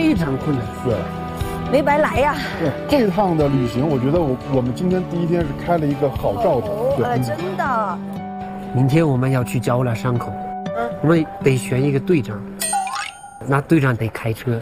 非常困难。 对， 没白来呀。 对，这趟的旅行，我觉得我们今天第一天是开了一个好兆头。对， 真的。 明天我们要去焦腊山口，我们得选一个队长，那队长得开车。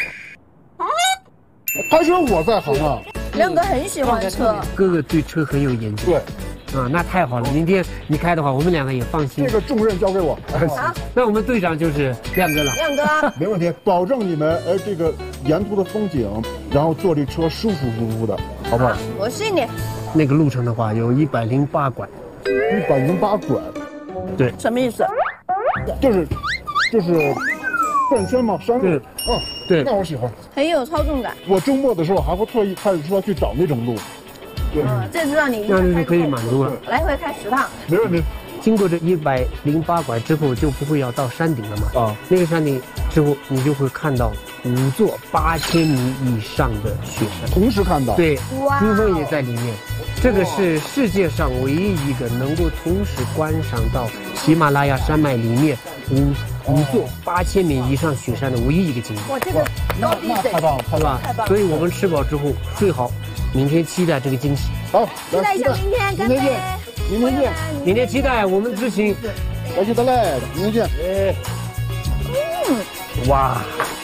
开车我在行啊。 亮哥很喜欢车， 哥哥对车很有研究。 对。 啊，那太好了！明天你开的话，我们两个也放心。 这个重任交给我。 好， 那我们队长就是亮哥了。 亮哥， 没问题，保证你们这个沿途的风景，然后坐这车舒服的，好不好？ 我信你。 那个路程的话有108拐。 108拐。 对。 什么意思？ 就是转圈嘛，山路。 哦，对。 那我喜欢。 很有操纵感。 我周末的时候还会特意开着车去找那种路。对， 这知道你那就是可以满足了。 来回开10趟， 没问题。 经过这108拐之后，就不会要到山顶了嘛？ 啊， 那个山顶之后，你就会看到5座8000米以上的雪山， 同时看到。 对，珠峰也在里面。这个是世界上唯一一个能够同时观赏到喜马拉雅山脉里面五座8000米以上雪山的唯一一个景点。 哇，这个高低得太棒了， 是吧？所以我们吃饱之后睡好，明天期待这个惊喜。 好， 期待一下明天， 明天见，明天见， 明天期待我们之行。 我记得嘞，明天见。 哇。